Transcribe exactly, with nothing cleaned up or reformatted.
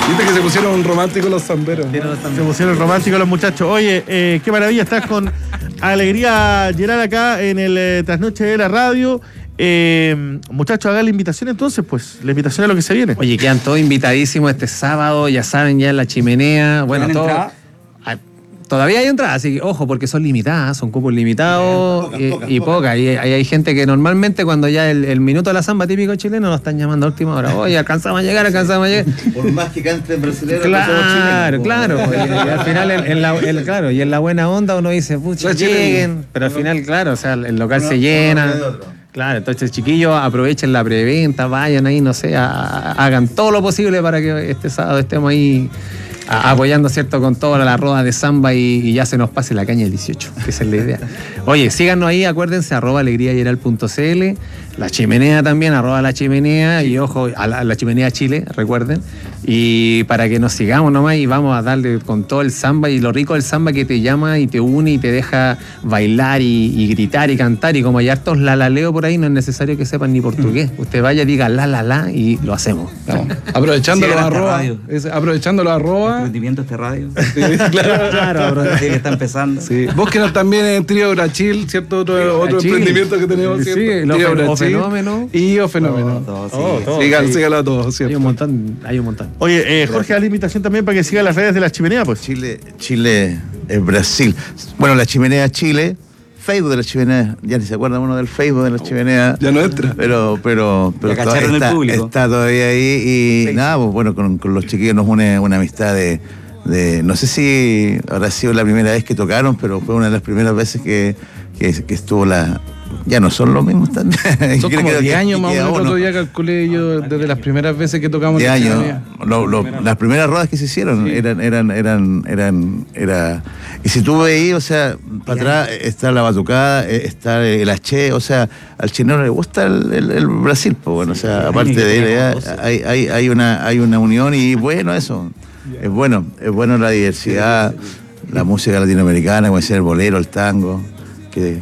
Viste que se pusieron románticos los zamberos. Se pusieron románticos los muchachos. Oye, eh, qué maravilla, estás con Alegría Gerard acá en el eh, Trasnoche de la Radio. Eh, muchachos, hagan la invitación entonces, pues, la invitación a lo que se viene. Oye, quedan todos invitadísimos este sábado, ya saben, ya en la Chimenea. Bueno, todo. Todavía hay entradas, así que ojo, porque son limitadas, son cupos limitados pocas, y, pocas, y pocas. pocas. Y hay, hay gente que normalmente cuando ya el, el minuto de la samba típico chileno nos están llamando a última hora. Oye, alcanzamos a llegar, alcanzamos a llegar. Por más que canten brasileños, claro, claro. Y, y al final, en, en la, el, claro, y en la buena onda uno dice, pucha, lleguen. Pero al final, claro, o sea, el local uno, se llena. Claro, entonces chiquillos, aprovechen la preventa, vayan ahí, no sé, a, a, hagan todo lo posible para que este sábado estemos ahí apoyando, ¿cierto?, con toda la roda de samba y, y ya se nos pase la caña el dieciocho, que esa es la idea. Oye, síganos ahí, acuérdense, arroba alegriageral punto cl, la chimenea también, arroba la chimenea, y ojo, a la, a la chimenea Chile, recuerden, y para que nos sigamos nomás y vamos a darle con todo el samba, y lo rico del samba que te llama y te une y te deja bailar y, y gritar y cantar, y como hay hartos la la leo por ahí, no es necesario que sepan ni portugués, usted vaya, diga la la la y lo hacemos. No. Aprovechando los arroba, es, aprovechando los arroba. Rendimiento este radio. Sí, claro, claro, bro, que está empezando. Sí. Vos que también en Trío Brasil, ¿cierto? Otro, sí, otro emprendimiento que tenemos, ¿cierto? Sí, Trío Brasil. O Fenómeno. Y O Fenómeno. Todo, todo, sí. oh, todo, Sígan, sí. Síganlo a todos, ¿cierto? Hay un montón, hay un montón. Oye, eh, Jorge, da la invitación también para que siga las redes de la chimenea, pues. Chile, Chile, eh, Brasil. Bueno, la chimenea Chile. Facebook de la chimenea, ya ni se acuerda uno del Facebook de la chimenea. Ya no entra. Pero, pero, pero ya cacharon está, el público. Está todavía ahí y sí. Nada, pues bueno, con, con los chiquillos nos une una amistad de, de, no sé si habrá sido la primera vez que tocaron, pero fue una de las primeras veces que, que, que estuvo la... Ya no son los mismos también. Son como diez años más o menos, el otro día calculé yo desde las primeras veces que tocamos. diez años. Lo, lo, las primeras rodas que se hicieron sí. eran, eran, eran, eran, era. Y si tú veis, o sea, para atrás está la batucada, está el H, o sea, al chileno le gusta el, el, el Brasil, pues bueno, o sea, aparte de él, hay, hay, hay una, hay una unión y bueno eso. Es bueno, es bueno la diversidad, la música latinoamericana, como decir el bolero, el tango, que